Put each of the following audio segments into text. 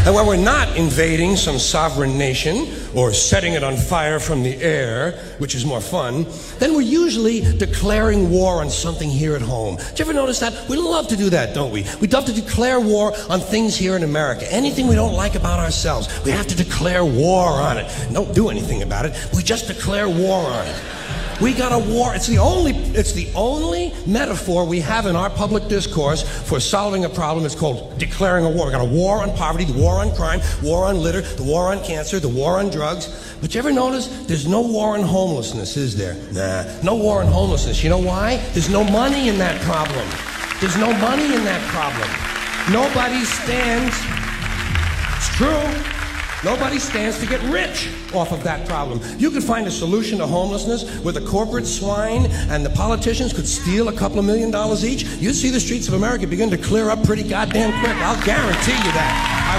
And when we're not invading some sovereign nation or setting it on fire from the air, which is more fun, then we're usually declaring war on something here at home. Did you ever notice that? We love to do that, don't we? We love to declare war on things here in America. Anything we don't like about ourselves, we have to declare war on it. Don't do anything about it. We just declare war on it. We got a war. It's the only metaphor we have in our public discourse for solving a problem. It's called declaring a war. We got a war on poverty, the war on crime, war on litter, the war on cancer, the war on drugs. But you ever notice there's no war on homelessness, is there? Nah, no war on homelessness. You know why? There's no money in that problem. There's no money in that problem. Nobody stands. It's true. Nobody stands to get rich off of that problem. You could find a solution to homelessness where the corporate swine and the politicians could steal $2 million each. You'd see the streets of America begin to clear up pretty goddamn quick. I'll guarantee you that.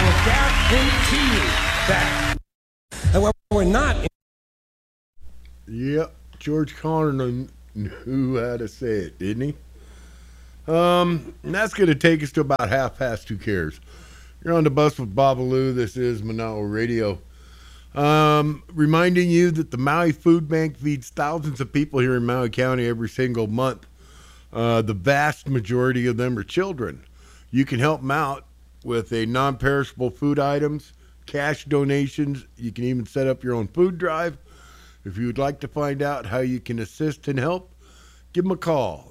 I will guarantee you that. And when we're not... Yep, George Carlin knew how to say it, didn't he? And that's going to take us to about 2:30. Who cares? You're on the bus with Babalu. This is Manawa Radio. Reminding you that the Maui Food Bank feeds thousands of people here in Maui County every single month. The vast majority of them are children. You can help them out with a non-perishable food items, cash donations. You can even set up your own food drive. If you would like to find out how you can assist and help, give them a call,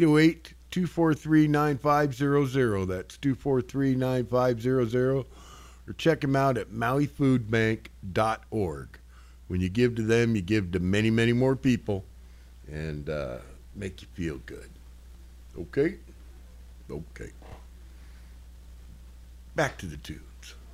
808-243-9500. That's 243-9500. Or check them out at mauifoodbank.org. When you give to them, you give to many, many more people and make you feel good. Okay? Okay. Back to the tunes.